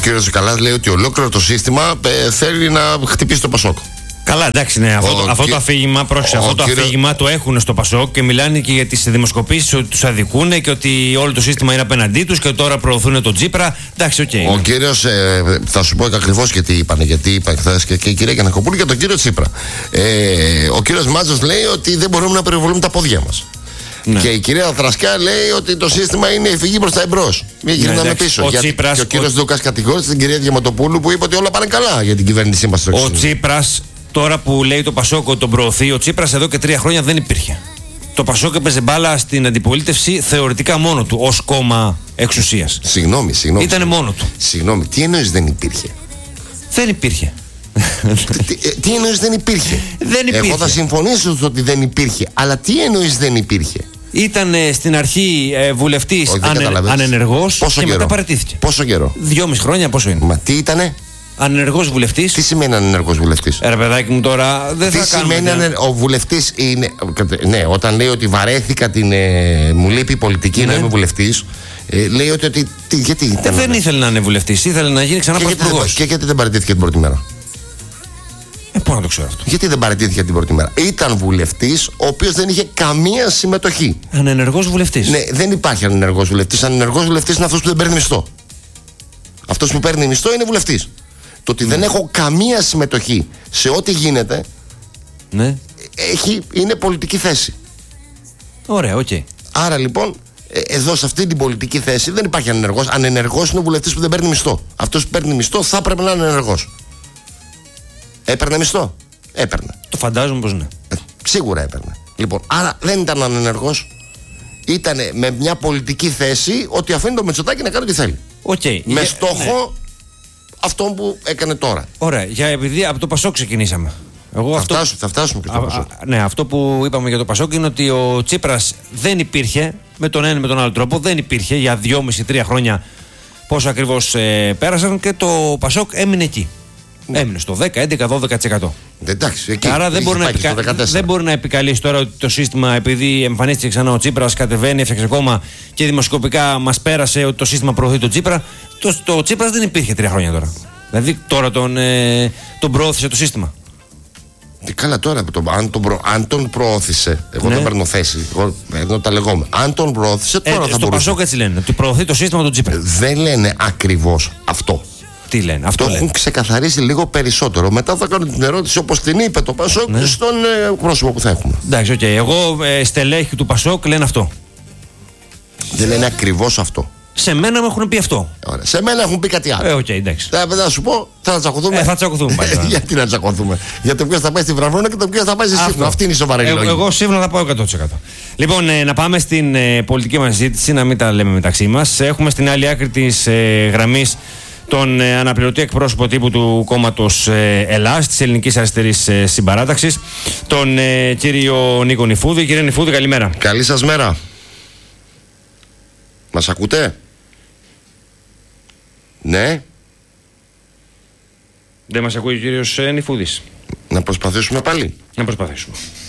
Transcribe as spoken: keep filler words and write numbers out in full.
κύριος Ζικαλάς λέει ότι ολόκληρο το σύστημα ε, θέλει να χτυπήσει το Πασόκ. Καλά, εντάξει, ναι. Αυτό, ο, αυτό κυ... το αφήγημα, πρόσεξε, αυτό το κύριο... αφήγημα το έχουν στο Πασόκ και μιλάνε και για τις δημοσκοπήσεις ότι τους αδικούν και ότι όλο το σύστημα είναι απέναντί τους και τώρα προωθούν τον Τσίπρα. Εντάξει, οκ. Okay, ο ναι. κύριος, ε, θα σου πω ακριβώς και τι είπανε, γιατί είπαν χθες και, και η κυρία Γιαννακοπούλου και τον κύριο Τσίπρα. Ε, ο κύριος Μάτζος λέει ότι δεν μπορούμε να περιβολούμε τα πόδια μας. Ναι. Και η κυρία Δρασκιά λέει ότι το σύστημα είναι η φυγή προς τα εμπρός. Μην γυρνάμε ναι, πίσω. Ο γιατί, Τσίπρας, και ο κύριος ο... Δούκας κατηγόρησε την κυρία Διαματοπούλου που είπε ότι όλα πάνε καλά για την κυβέρνησή μας. Ο Τσίπρας, τώρα που λέει το Πασόκ ότι τον προωθεί, ο Τσίπρας εδώ και τρία χρόνια δεν υπήρχε. Το Πασόκ έπαιζε μπάλα στην αντιπολίτευση θεωρητικά μόνο του, ως κόμμα εξουσίας. Συγγνώμη, συγγνώμη. Ήτανε μόνο του. Συγγνώμη, τι εννοείς δεν υπήρχε? Δεν υπήρχε. τι, τι εννοείς δεν υπήρχε? Δεν υπήρχε. Εγώ θα συμφωνήσω ότι δεν υπήρχε, αλλά τι εννοείς δεν υπήρχε? Ήταν ε, στην αρχή ε, βουλευτής ανε, ανενεργός πόσο και καιρό? μετά παραιτήθηκε. Πόσο καιρό? Δυόμιση χρόνια, πόσο είναι? Μα τι ήτανε? Ανενεργός βουλευτής. Τι σημαίνει ανενεργός βουλευτής? Ε, ρε παιδάκι μου, τώρα δεν τι θα κάνουμε. Τι σημαίνει ανε... ο βουλευτής είναι. Ναι, όταν λέει ότι βαρέθηκα την. Ε, μου λείπει η πολιτική, ναι, να είμαι βουλευτής. Ε, λέει ότι. ότι τι, γιατί ήταν, ε, δεν ήθελε να είναι βουλευτής, ήθελε να γίνει ξανά πρωθυπουργός. Και γιατί δεν παραιτήθηκε την πρώτη μέρα? Ε, πώς να το ξέρω αυτό? Γιατί δεν παραιτήθηκε την πρώτη μέρα? Ήταν βουλευτής ο οποίος δεν είχε καμία συμμετοχή. Ανενεργός βουλευτής. Ναι, δεν υπάρχει ανενεργός βουλευτής. Ανενεργός βουλευτής είναι αυτός που δεν παίρνει μισθό. Αυτός που παίρνει μισθό είναι βουλευτής. Το ότι ναι. δεν έχω καμία συμμετοχή σε ό,τι γίνεται, ναι. έχει, είναι πολιτική θέση. Ωραία, οκ. Okay. Άρα λοιπόν, εδώ σε αυτή την πολιτική θέση δεν υπάρχει ανενεργός. Ανενεργός είναι ο βουλευτής που δεν παίρνει μισθό. Αυτός που παίρνει μισθό θα πρέπει να είναι ανενεργός. Έπαιρνε μισθό? Έπαιρνε. Το φαντάζομαι πως ναι. Ε, σίγουρα έπαιρνε. Λοιπόν, άρα δεν ήταν ανενεργός. Ήταν με μια πολιτική θέση ότι αφήνει το Μητσοτάκη να κάνει ό,τι θέλει. Okay. Με Για... στόχο ναι. αυτό που έκανε τώρα. Ωραία. Για επειδή από το Πασόκ ξεκινήσαμε. Εγώ θα, αυτό... φτάσουμε, θα φτάσουμε και στο Πασόκ. Ναι, αυτό που είπαμε για το Πασόκ είναι ότι ο Τσίπρας δεν υπήρχε με τον ένα με τον άλλο τρόπο. Δεν υπήρχε για δυόμιση τρία χρόνια πόσο ακριβώς ε, πέρασαν και το Πασόκ έμεινε εκεί. Ναι. Έμεινε στο δέκα, έντεκα, δώδεκα τοις εκατό. Εντάξει, εκεί, άρα δεν μπορεί, επικα... δεν μπορεί να επικαλέσει τώρα ότι το σύστημα, επειδή εμφανίστηκε ξανά ο Τσίπρας, κατεβαίνει, έφτιαξε κόμμα και δημοσκοπικά μας πέρασε ότι το σύστημα προωθεί τον Τσίπρα. Το, το Τσίπρας δεν υπήρχε τρία χρόνια τώρα. Δηλαδή τώρα τον, ε, τον προώθησε το σύστημα. Τι καλά τώρα, το, αν, τον προ, αν τον προώθησε, εγώ ναι. δεν παίρνω θέση, εγώ εδώ τα λεγόμενα. Αν τον προώθησε, τώρα ε, θα στο μπορούσε. Στο Πασόκ έτσι λένε, ότι προωθεί το σύστημα του Τσίπρα. Δεν λένε ακριβώς αυτό. Τι λένε, αυτό το λένε. Έχουν ξεκαθαρίσει λίγο περισσότερο. Μετά θα κάνω την ερώτηση όπως την είπε το Πασόκ ναι. στον ε, πρόσωπο που θα έχουμε. Εντάξει, οκ. Okay. Εγώ ε, στελέχη του Πασόκ λένε αυτό. Δεν λένε ακριβώς αυτό. Σε μένα μου έχουν πει αυτό. Ωραία. Σε μένα έχουν πει κάτι άλλο. Ε, okay, εντάξει. Θα, θα σου πω, θα τσακωθούμε. Ε, θα τσακωθούμε πάλι. Γιατί να τσακωθούμε? Για το ποιο θα πάει στη Βραβόνα και το ποιο θα πάει στη Σύμφωνο. Αυτή είναι η σοβαρή ε, λόγη. Εγώ Σύμφωνο θα πάω εκατό τοις εκατό. Λοιπόν, ε, να πάμε στην ε, πολιτική μας συζήτηση, να μην τα λέμε μεταξύ μας. Έχουμε στην άλλη άκρη της ε, γραμμής τον ε, αναπληρωτή εκπρόσωπο τύπου του κόμματος ε, Ελλάς, της Ελληνικής Αριστερής ε, Συμπαράταξης, τον ε, κύριο Νίκο Νηφούδη. Κύριε Νηφούδη, καλημέρα. Καλή σας μέρα. Μας ακούτε? Ναι. Δεν μας ακούει ο κύριος ε, Νηφούδης. Να προσπαθήσουμε πάλι. Να προσπαθήσουμε.